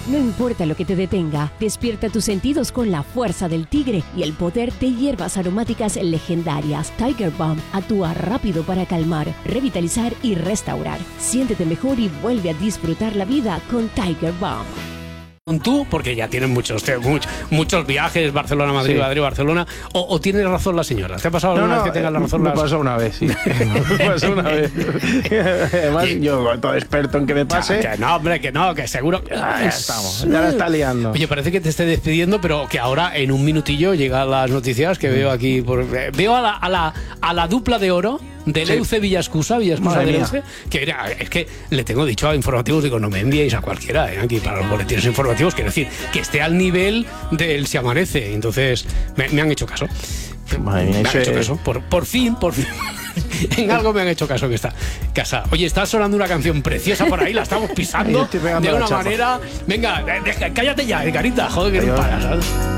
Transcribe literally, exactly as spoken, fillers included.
No importa lo que te detenga, despierta tus sentidos con la fuerza del tigre y el poder de hierbas aromáticas legendarias. Tiger Balm actúa rápido para calmar, revitalizar y restaurar. Siéntete mejor y vuelve a disfrutar la vida con Tiger Balm. Tú, porque ya tienen muchos, muchos, muchos viajes, Barcelona, Madrid, sí. Madrid, Barcelona, o, o tiene razón la señora. ¿Te ha pasado alguna no, no, vez que tengas la razón? Me las... pasó una vez, sí. Me pasó una vez. Además, y... yo, todo experto en que me pase. Ya, que no, hombre, que no, que seguro. Ah, ya estamos, ya la está liando. Oye, parece que te esté despidiendo, pero que ahora en un minutillo llegan las noticias que veo aquí. Por, veo a la, a la, a la dupla de oro de Leuce sí. Villascusa, Villascusa de Leuce, que era, es que le tengo dicho a informativos, digo, no me enviéis a cualquiera, eh, aquí para los boletines informativos, quiero decir, que esté al nivel del Si Amanece. Entonces, me, me han hecho caso. Madre mía, me han hecho es... caso. Por, por fin, por fin. En algo me han hecho caso que está casa. Oye, está sonando una canción preciosa por ahí, la estamos pisando de una manera. Venga, deja, cállate ya, Carita, joder, que no paras, ¿sabes?